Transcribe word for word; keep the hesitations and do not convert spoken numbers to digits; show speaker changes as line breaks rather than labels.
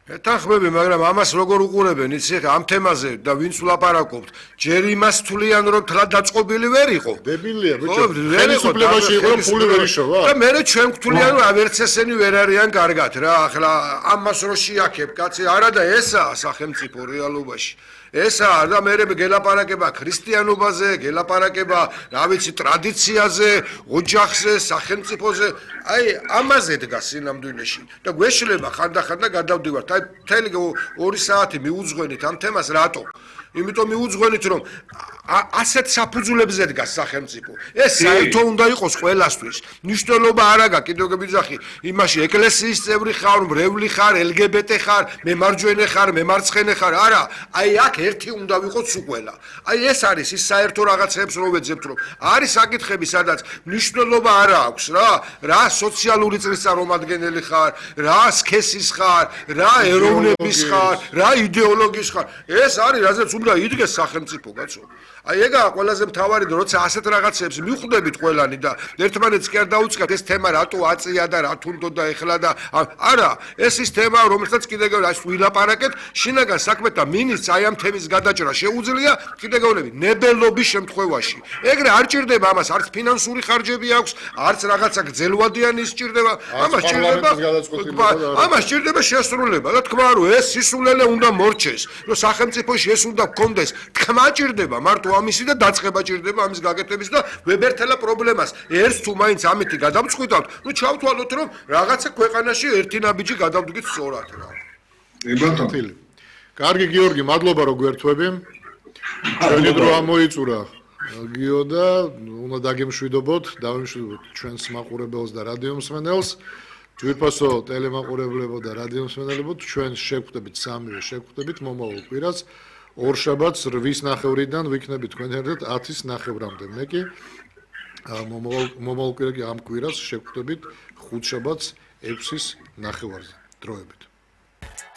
ეთანხმები, მაგრამ ამას როგორ უყურებენ, იცი ხა ამ თემაზე და ვინც ვლაპარაკობთ, ჯერ იმას თვლიან, რომ თლა დაწყობილი ვერ იყო.
დებილია, ბიჭო. ხელისუფლებაში იყო, ფული ვერ იშოვა.
და მე ჩვენ გვთვლიან, რომ ვერც ესენი ვერ არიან კარგად რა, ახლა ამას რო შეაქებ, კაცი, არა და ესაა სახელმწიფო რეალობაში. ესაა და მე გელაპარაკება ქრისტიანობაზე, გელაპარაკება, რა ვიცი, ტრადიციაზე, ოჯახზე, სახელმწიფოზე. აი, ამაზე დგას სინამდვილეში. და გვეშლება ხანდახან და გადავდივართ. აი, მთელი ორი საათი მიუძღვენით ამ თემას, რატო? იმიტომ მიუძღვენით, რომ ასეთ საფუძვლებზე დგას სახელმწიფო. ეს საერთო უნდა იყოს ყველასთვის. მნიშვნელობა არ აქვს, კიდევ გიბიძახი, იმაში ეკლესიის წევრი ხარ, მრევლი ხარ, ელ გი ბი ტი ხარ, მემარჯვენე ხარ, მემარცხენე ხარ, არა. აი, აქ ერთი უნდა ვიყოთ სულ. აი, ეს არის ის საერთო რაღაცებს რო ვეძებთ, რომ არის საკითხები, სადაც მნიშვნელობა არ აქვს რა, რა სოციალური წინასწარმომადგენელი ხარ, რა სქესის ხარ, რა ეროვნების ხარ, რა იდეოლოგიის ხარ. ეს არის, რაზეც უნდა იდგეს სახელმწიფო, კაცო. აი ეგაა ყველაზე მთავარი და როცა ასეთ რაღაცებს მიხვდებით ყველანი და ერთმანეთს კი არ დაუწყებთ ეს თემა რატო აწია და რა თუნდო და ეხლა და არა ეს ის თემა რომელსაც კიდე გას ვილაპარაკეთ შინაგან საქმეთა მინისტრს აი ამ თემის გადაჭრა შეუძლია კიდე გავლები ნებელობის შემთხვევაში ეგრე არ ჭირდება ამას არც ფინანსური ხარჯები აქვს არც რაღაცა გძელვადიანი სჭირდება ამას ჭირდება ამას ჭირდება შესრულება და თქვა რომ ეს სისულელე უნდა მორჩეს რომ სახელმწიფოში ეს უნდა გქონდეს თქმა ჭირდება მარტო ამისი და დაწყება ჭირდება ამის გაკეთების და ვებერთელა პრობლემას ერთს თუ მაინც ამითი გადავწყვიტავთ ნუ ჩავთვალოთ რომ რაღაცა ქვეყანაში ერთი ნაბიჯი გადავდგეთ სწორად რა
ებათილი კარგი გიორგი მადლობა რომ გვერთვები ჩვენი დრო ამოიწურა გიო და უნდა დაგემშვიდობოთ დავემშვიდობოთ ჩვენს მაყურებელს და რადიო მსმენელს თვითფასო ტელემაყურებლებო და რადიო მსმენელებო ჩვენ შევხვდებით სამივე შევხვდებით მომავალ კვირას ორშაბათს რვის ნახევრიდან ვიქნებით თქვენ ერთად ათის ნახევრამდე. მე კი მომავალ კვირაში ამ კვირას შევხვდებით ხუთშაბათს ექვსის ნახევარზე. დროებით.